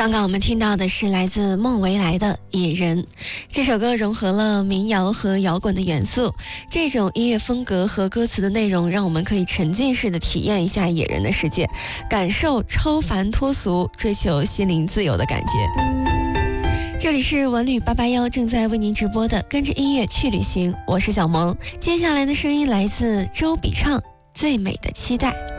刚刚我们听到的是来自孟维来的《野人》，这首歌融合了民谣和摇滚的元素，这种音乐风格和歌词的内容让我们可以沉浸式的体验一下野人的世界，感受超凡脱俗，追求心灵自由的感觉。这里是文旅881正在为您直播的跟着音乐去旅行，我是小萌。接下来的声音来自周笔畅，《最美的期待》。